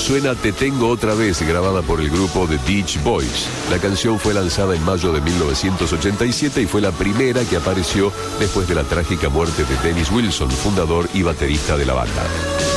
suena Te Tengo Otra Vez, grabada por el grupo The Beach Boys. La canción fue lanzada en mayo de 1987 y fue la primera que apareció después de la trágica muerte de Dennis Wilson, fundador y baterista de la banda.